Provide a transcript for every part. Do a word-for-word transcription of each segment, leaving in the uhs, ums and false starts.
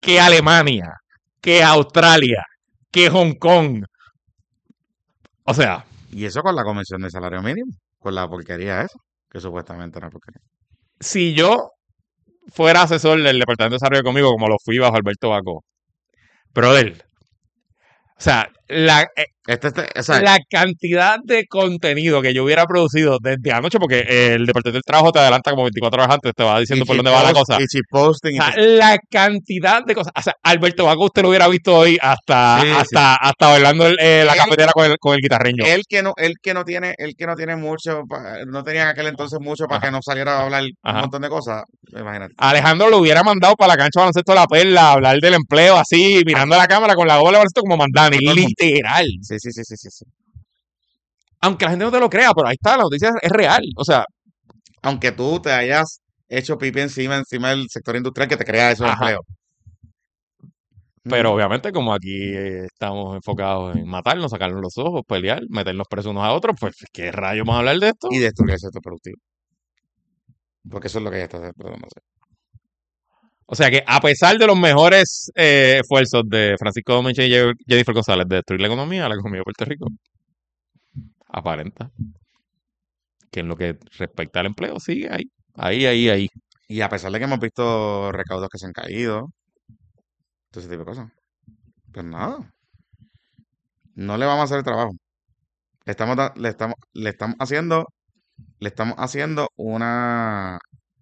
que Alemania, que Australia, que Hong Kong. O sea, Y eso con la convención de salario mínimo, con la porquería esa, que supuestamente era porquería. si yo fuera asesor del Departamento de Desarrollo conmigo, como lo fui bajo Alberto Bacó, brother, o sea, la, eh, Este, este, o sea, la cantidad de contenido que yo hubiera producido desde anoche, porque eh, el Departamento del Trabajo te adelanta como veinticuatro horas antes, te va y diciendo por cheat dónde va la post, cosa. y cheat posting, O y sea, te- la cantidad de cosas. O sea, Alberto Bacó usted lo hubiera visto hoy hasta, sí, sí. hasta, hasta bailando el- eh, la Él, cafetera con el, con el guitarreño. él que no, él que no tiene, él que no tiene mucho, pa- no tenía en aquel entonces mucho para Ajá, que no saliera a hablar un ajá. montón de cosas, imagínate. Alejandro lo hubiera mandado para la cancha de baloncesto de la Perla a hablar del empleo así, mirando a la cámara con la bola de baloncesto como Mandani, A todo el mundo. literal. Sí, sí, sí, sí, sí, sí. Aunque la gente no te lo crea, pero ahí está, la noticia es real. O sea, Aunque tú te hayas hecho pipi encima, encima del sector industrial que te crea esos ajá. empleos. Pero Ujú. obviamente, como aquí eh, estamos enfocados en matarnos, sacarnos los ojos, pelear, meternos presos unos a otros, pues, ¿qué rayos vamos a hablar de esto? Y destruir el sector productivo. Porque eso es lo que ella está tratando de hacer. O sea que, a pesar de los mejores eh, esfuerzos de Francisco Domínguez y Ye- Jennifer González de destruir la economía, la economía de Puerto Rico, aparenta que en lo que respecta al empleo sigue ahí, ahí, ahí, ahí. Y a pesar de que hemos visto recaudos que se han caído, todo ese tipo de cosas. Pues nada, no le vamos a hacer el trabajo. Le estamos, da- le estamos, le estamos haciendo, le estamos haciendo una,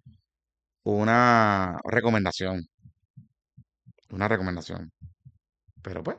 una recomendación. Una recomendación. Pero pues,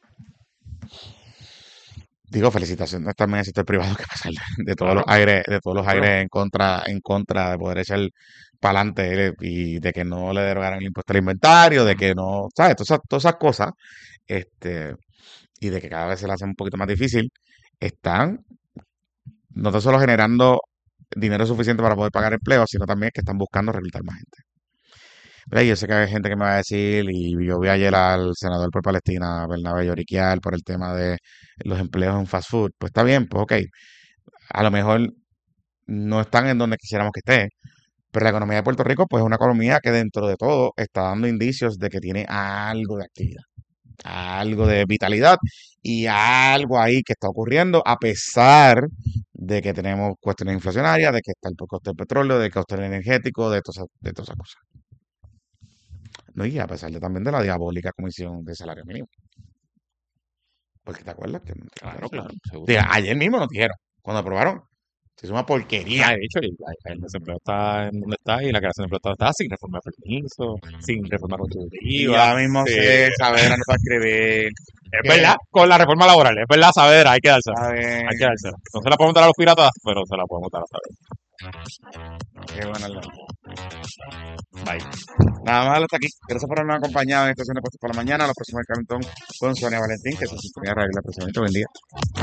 digo, felicitaciones también al sector privado que pasa de todos los Claro, aires, de todos los claro. aires en contra, en contra de poder echar para adelante y de que no le derogaran el impuesto al inventario, de que no, ¿sabes? Todas esas, todas esas cosas, este, y de que cada vez se le hace un poquito más difícil, están no tan solo generando dinero suficiente para poder pagar empleo, sino también que están buscando reclutar más gente. Mira, yo sé que hay gente que me va a decir, y yo vi ayer al senador por Palestina, Bernabé Lloriquial, por el tema de los empleos en fast food. Pues está bien, pues ok, a lo mejor no están en donde quisiéramos que esté, pero la economía de Puerto Rico, pues es una economía que dentro de todo está dando indicios de que tiene algo de actividad, algo de vitalidad y algo ahí que está ocurriendo a pesar de que tenemos cuestiones inflacionarias, de que está el costo del petróleo, de que costo energético, de todas, esas- de todas esas cosas. No, y a pesar de, también de la diabólica comisión de salario mínimo. Porque te acuerdas que, Claro, claro, seguro. de- ayer mismo nos dijeron, cuando aprobaron, se hizo una porquería. Ah, de hecho, el, el desempleo está en donde está y la creación de empleo está sin reforma de permiso, sin reforma Y contributiva. ya mismo Sí. sé, Saavedra no va a escribir. Es Que, verdad, con la reforma laboral, es verdad, Saavedra, hay que dársela. ¿saben? Hay que dársela. No se la podemos dar a los piratas, pero se la podemos dar a Saavedra. Qué buena la- Bye. Nada más hasta aquí. Gracias por habernos acompañado en esta sesión de Puestos por la Mañana. Los próximos Calentón con Sonia Valentín, que se sintonía la próxima. Buen día.